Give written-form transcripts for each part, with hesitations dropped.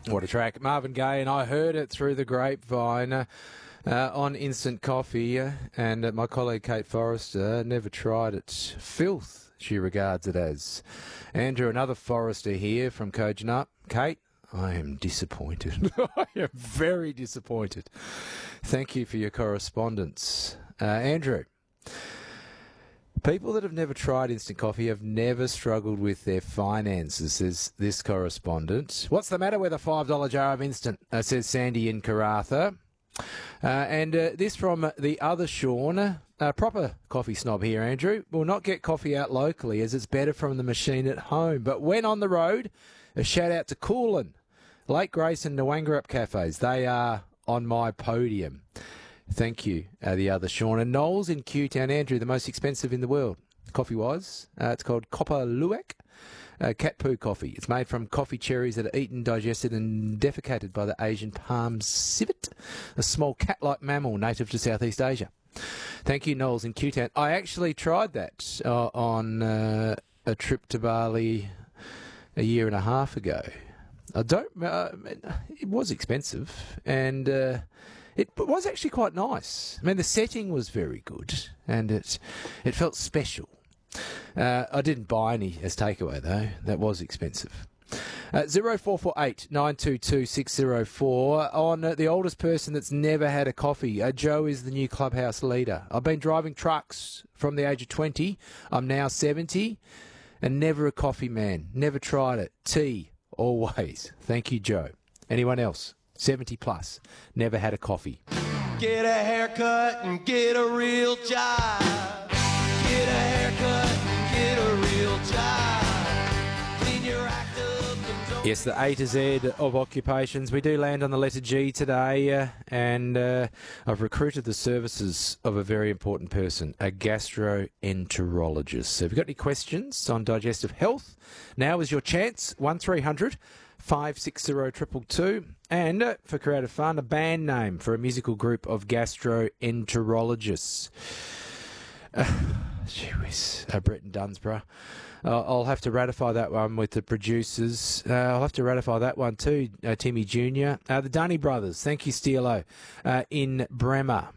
What a track. Marvin Gaye, and I heard it through the grapevine on Instant Coffee, and my colleague Kate Forrester never tried it. Filth, she regards it as. Andrew, another Forrester here from Kojonup. Kate, I am disappointed. I am very disappointed. Thank you for your correspondence. Andrew, people that have never tried instant coffee have never struggled with their finances, says this correspondent. What's the matter with a $5 jar of instant, says Sandy in Karratha. And this from the other Sean, proper coffee snob here, Andrew, will not get coffee out locally as it's better from the machine at home. But when on the road, a shout out to Coolin, Lake Grace and Nwangarup cafes. They are on my podium. Thank you, the other Sean. And Knowles in Q-Town, Andrew, the most expensive in the world, coffee-wise. It's called Copper Luwak cat poo coffee. It's made from coffee cherries that are eaten, digested and defecated by the Asian palm civet, a small cat-like mammal native to Southeast Asia. Thank you, Knowles in Q-Town. I actually tried that on a trip to Bali a year and a half ago. It was expensive, and it was actually quite nice. I mean, the setting was very good, and it felt special. I didn't buy any as takeaway, though. That was expensive. 0448 922 604. On the oldest person that's never had a coffee, Joe is the new clubhouse leader. I've been driving trucks from the age of 20. I'm now 70 and never a coffee man. Never tried it. Tea, always. Thank you, Joe. Anyone else? 70 plus. Never had a coffee. Get a haircut and get a real job. Get a haircut and get a real job. Clean your act up and don't... Yes, the A to Z of occupations. We do land on the letter G today, and I've recruited the services of a very important person, a gastroenterologist. So if you've got any questions on digestive health, now is your chance. 1300 560 222. And for creative fun, a band name for a musical group of gastroenterologists. Gee whiz, Bretton Dunsborough. I'll have to ratify that one with the producers. I'll have to ratify that one too, Timmy Jr. The Dunny Brothers, thank you, Steelo, in Bremer.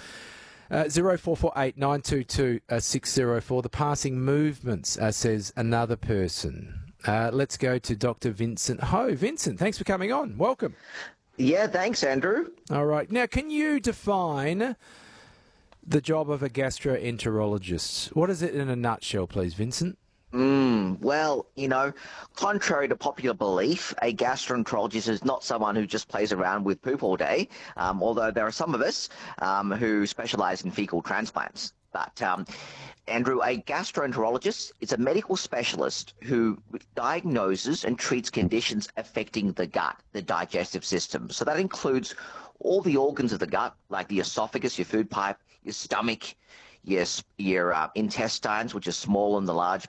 0448 922 604. The passing movements, says another person. Let's go to Dr. Vincent Ho. Vincent, thanks for coming on. Welcome. Yeah, thanks, Andrew. All right. Now, can you define the job of a gastroenterologist? What is it in a nutshell, please, Vincent? Well, contrary to popular belief, a gastroenterologist is not someone who just plays around with poop all day, although there are some of us who specialize in fecal transplants. But, Andrew, a gastroenterologist is a medical specialist who diagnoses and treats conditions affecting the gut, the digestive system. So that includes all the organs of the gut, like the esophagus, your food pipe, your stomach, your intestines, which are small and the large